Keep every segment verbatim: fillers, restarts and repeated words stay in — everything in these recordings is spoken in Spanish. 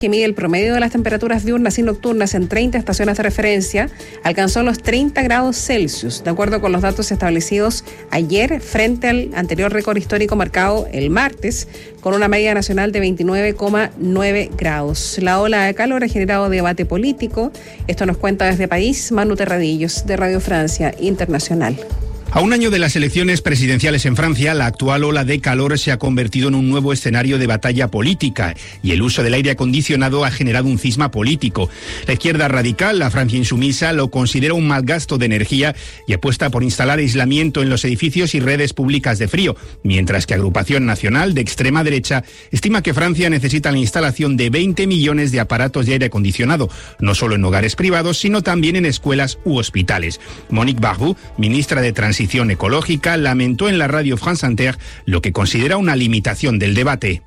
que mide el promedio de las temperaturas diurnas y nocturnas en treinta estaciones de referencia, alcanzó los treinta grados Celsius, de acuerdo con los datos establecidos ayer frente al anterior récord histórico marcado el martes, con una media nacional de veintinueve coma nueve grados. La ola de calor ha generado debate político. Esto nos cuenta desde París Manu Terradillos, de Radio Francia Internacional. A un año de las elecciones presidenciales en Francia, la actual ola de calor se ha convertido en un nuevo escenario de batalla política y el uso del aire acondicionado ha generado un cisma político. La izquierda radical, la Francia Insumisa, lo considera un mal gasto de energía y apuesta por instalar aislamiento en los edificios y redes públicas de frío, mientras que Agrupación Nacional, de extrema derecha, estima que Francia necesita la instalación de veinte millones de aparatos de aire acondicionado, no solo en hogares privados, sino también en escuelas u hospitales. Monique Barrou, ministra de Transición Ecológica, lamentó en la radio France Inter lo que considera una limitación del debate.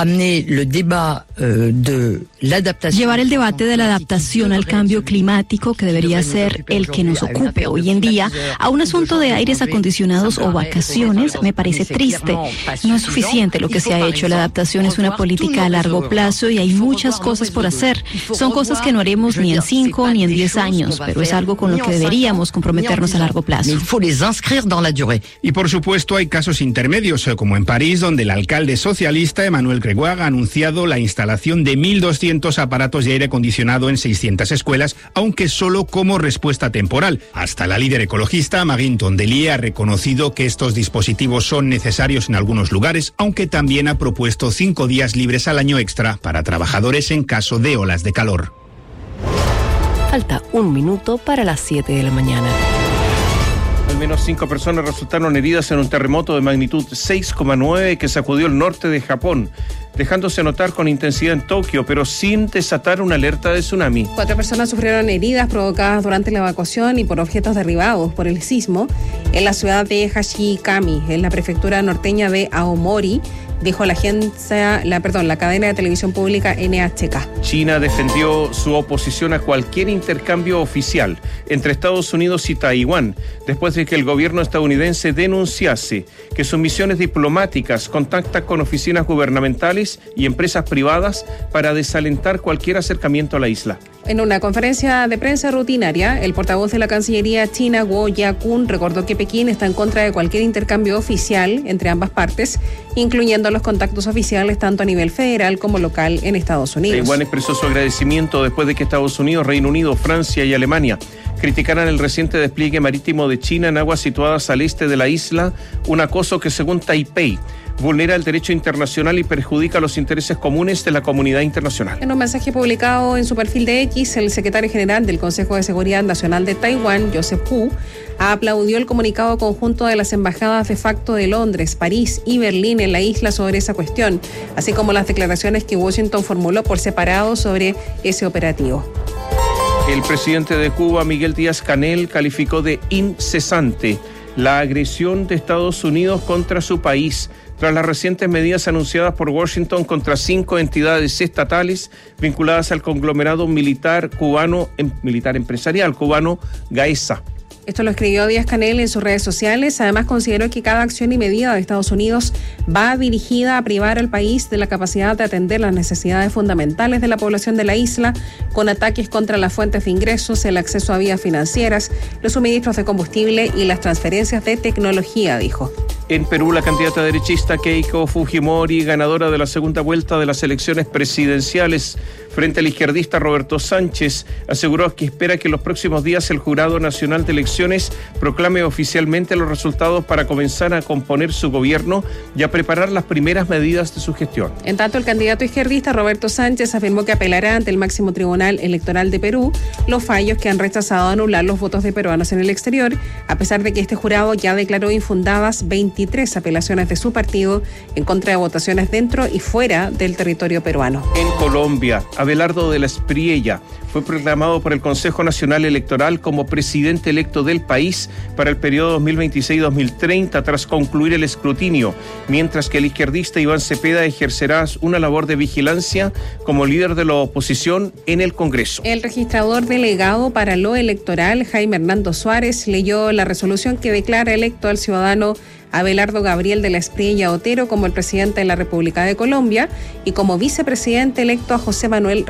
Llevar el debate de la adaptación al cambio climático, que debería ser el que nos ocupe hoy en día, a un asunto de aires acondicionados o vacaciones, me parece triste. No es suficiente lo que se ha hecho. La adaptación es una política a largo plazo y hay muchas cosas por hacer. Son cosas que no haremos ni en cinco ni en diez años, pero es algo con lo que deberíamos comprometernos a largo plazo. Y por supuesto hay casos intermedios, como en París, donde el alcalde socialista Emmanuel Grégoire ha anunciado la instalación de mil doscientos aparatos de aire acondicionado en seiscientas escuelas, aunque solo como respuesta temporal. Hasta la líder ecologista, Marine Tondelier, ha reconocido que estos dispositivos son necesarios en algunos lugares, aunque también ha propuesto cinco días libres al año extra para trabajadores en caso de olas de calor. Falta un minuto para las siete de la mañana. Al menos cinco personas resultaron heridas en un terremoto de magnitud seis coma nueve que sacudió el norte de Japón, dejándose notar con intensidad en Tokio, pero sin desatar una alerta de tsunami. Cuatro personas sufrieron heridas provocadas durante la evacuación y por objetos derribados por el sismo en la ciudad de Hashikami, en la prefectura norteña de Aomori, dijo la agencia, la, perdón, la cadena de televisión pública N H K. China defendió su oposición a cualquier intercambio oficial entre Estados Unidos y Taiwán, después de que el gobierno estadounidense denunciase que sus misiones diplomáticas contactan con oficinas gubernamentales y empresas privadas para desalentar cualquier acercamiento a la isla. En una conferencia de prensa rutinaria, el portavoz de la Cancillería china, Guo Yakun, recordó que Pekín está en contra de cualquier intercambio oficial entre ambas partes, incluyendo los contactos oficiales tanto a nivel federal como local en Estados Unidos. Taiwán expresó su agradecimiento después de que Estados Unidos, Reino Unido, Francia y Alemania criticaran el reciente despliegue marítimo de China en aguas situadas al este de la isla, un acoso que, según Taipei, vulnera el derecho internacional y perjudica los intereses comunes de la comunidad internacional. En un mensaje publicado en su perfil de X, el secretario general del Consejo de Seguridad Nacional de Taiwán, Joseph Hu, aplaudió el comunicado conjunto de las embajadas de facto de Londres, París y Berlín en la isla sobre esa cuestión, así como las declaraciones que Washington formuló por separado sobre ese operativo. El presidente de Cuba, Miguel Díaz-Canel, calificó de incesante la agresión de Estados Unidos contra su país tras las recientes medidas anunciadas por Washington contra cinco entidades estatales vinculadas al conglomerado militar cubano, em, militar empresarial cubano Gaesa. Esto lo escribió Díaz-Canel en sus redes sociales. Además, consideró que cada acción y medida de Estados Unidos va dirigida a privar al país de la capacidad de atender las necesidades fundamentales de la población de la isla, con ataques contra las fuentes de ingresos, el acceso a vías financieras, los suministros de combustible y las transferencias de tecnología, dijo. En Perú, la candidata derechista Keiko Fujimori, ganadora de la segunda vuelta de las elecciones presidenciales frente al izquierdista Roberto Sánchez, aseguró que espera que en los próximos días el Jurado Nacional de Elecciones proclame oficialmente los resultados para comenzar a componer su gobierno y a preparar las primeras medidas de su gestión. En tanto, el candidato izquierdista Roberto Sánchez afirmó que apelará ante el máximo tribunal electoral de Perú los fallos que han rechazado anular los votos de peruanos en el exterior, a pesar de que este jurado ya declaró infundadas veintitrés apelaciones de su partido en contra de votaciones dentro y fuera del territorio peruano. En Colombia, Abelardo de la Espriella fue proclamado por el Consejo Nacional Electoral como presidente electo del país para el periodo dos mil veintiséis a dos mil treinta tras concluir el escrutinio, mientras que el izquierdista Iván Cepeda ejercerá una labor de vigilancia como líder de la oposición en el Congreso. El registrador delegado para lo electoral, Jaime Hernando Suárez, leyó la resolución que declara electo al ciudadano a Abelardo Gabriel de la Espriella Otero como el presidente de la República de Colombia y como vicepresidente electo a José Manuel